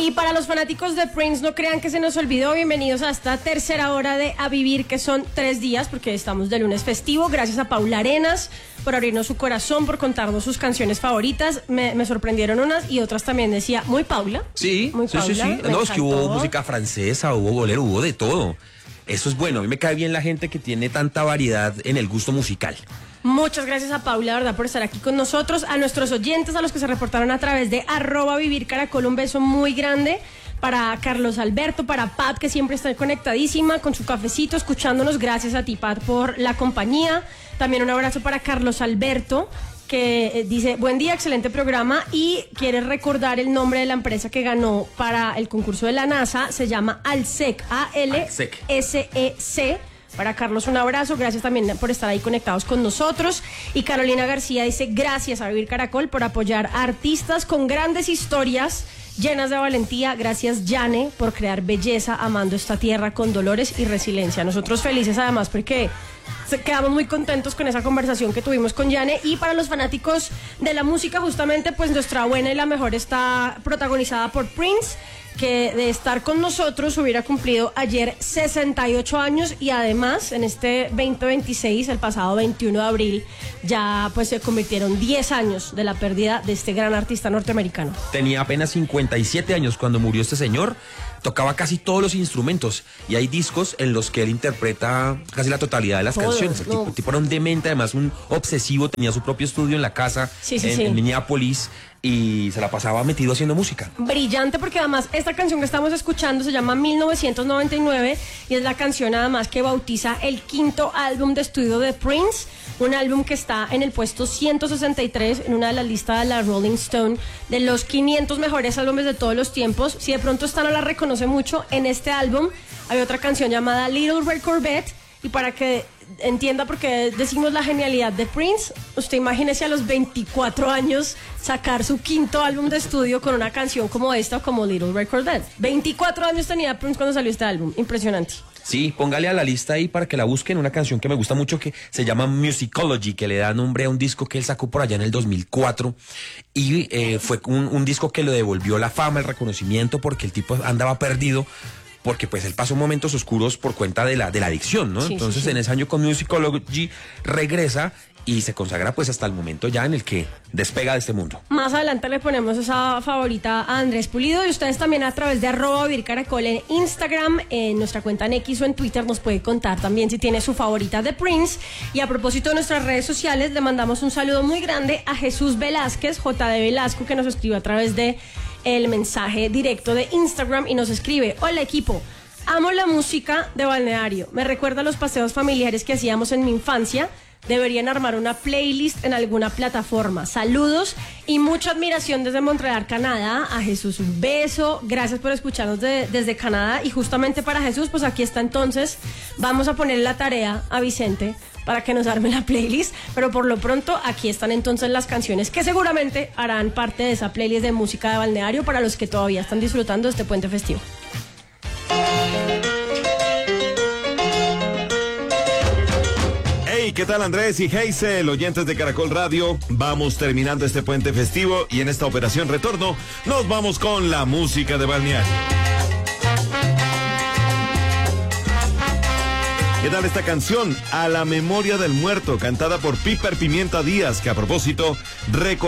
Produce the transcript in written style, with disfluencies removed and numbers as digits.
Y para los fanáticos de Prince, no crean que se nos olvidó, bienvenidos a esta tercera hora de A Vivir, que son 3 días, porque estamos de lunes festivo. Gracias a Paula Arenas por abrirnos su corazón, por contarnos sus canciones favoritas. Me sorprendieron unas y otras también, decía, muy Paula. Sí, muy sí, Paula, sí. No, es que hubo música francesa, hubo bolero, hubo de todo. Eso es bueno, a mí me cae bien la gente que tiene tanta variedad en el gusto musical. Muchas gracias a Paula, verdad, por estar aquí con nosotros. A nuestros oyentes, a los que se reportaron a través de @vivircaracol, un beso muy grande. Para Carlos Alberto, para Pat, que siempre está conectadísima con su cafecito, escuchándonos. Gracias a ti, Pat, por la compañía. También un abrazo para Carlos Alberto, que dice, buen día, excelente programa, y quiere recordar el nombre de la empresa que ganó para el concurso de la NASA. Se llama Alsec, A-L-S-E-C. Para Carlos, un abrazo, gracias también por estar ahí conectados con nosotros. Y Carolina García dice, gracias a Vivir Caracol por apoyar a artistas con grandes historias llenas de valentía. Gracias, Yane, por crear belleza, amando esta tierra con dolores y resiliencia. Nosotros felices además porque quedamos muy contentos con esa conversación que tuvimos con Yane. Y para los fanáticos de la música, justamente, pues nuestra buena y la mejor está protagonizada por Prince, que de estar con nosotros hubiera cumplido ayer 68 años, y además en este 2026, el pasado 21 de abril, ya pues se convirtieron 10 años de la pérdida de este gran artista norteamericano. Tenía apenas 57 años cuando murió este señor, tocaba casi todos los instrumentos y hay discos en los que él interpreta casi la totalidad de las canciones. El tipo era un demente, además un obsesivo, tenía su propio estudio en la casa, en Minneapolis, y se la pasaba metido haciendo música. Brillante, porque además esta canción que estamos escuchando se llama 1999 y es la canción además que bautiza el 5º álbum de estudio de Prince, un álbum que está en el puesto 163 en una de las listas de la Rolling Stone de los 500 mejores álbumes de todos los tiempos. Si de pronto esta no la reconoce mucho, en este álbum hay otra canción llamada Little Red Corvette, y para que entienda por qué decimos la genialidad de Prince, usted imagínese a los 24 años sacar su 5º álbum de estudio con una canción como esta, como Little Red Corvette. 24 años tenía Prince cuando salió este álbum, impresionante. Sí, póngale a la lista ahí para que la busquen, una canción que me gusta mucho que se llama Musicology, que le da nombre a un disco que él sacó por allá en el 2004, y fue un disco que le devolvió la fama, el reconocimiento, porque el tipo andaba perdido, porque pues él pasó momentos oscuros por cuenta de la adicción, ¿no? Entonces en ese año con Musicology regresa y se consagra pues hasta el momento ya en el que despega de este mundo. Más adelante le ponemos esa favorita a Andrés Pulido, y ustedes también a través de @vivircaracol en Instagram, en nuestra cuenta en X o en Twitter nos puede contar también si tiene su favorita de Prince. Y a propósito de nuestras redes sociales, le mandamos un saludo muy grande a Jesús Velázquez, JD Velasco, que nos escribió a través de el mensaje directo de Instagram y nos escribe: hola equipo, amo la música de Balneario, me recuerda a los paseos familiares que hacíamos en mi infancia. Deberían armar una playlist en alguna plataforma. Saludos y mucha admiración desde Montreal, Canadá. A Jesús un beso, gracias por escucharnos desde Canadá. Y justamente para Jesús, pues aquí está entonces, vamos a poner la tarea a Vicente para que nos arme la playlist, pero por lo pronto aquí están entonces las canciones que seguramente harán parte de esa playlist de música de Balneario para los que todavía están disfrutando de este puente festivo. ¿Qué tal, Andrés y Hazel, oyentes de Caracol Radio? Vamos terminando este puente festivo y en esta operación retorno nos vamos con la música de Balneario. ¿Qué tal esta canción? A la memoria del muerto, cantada por Piper Pimienta Díaz, que a propósito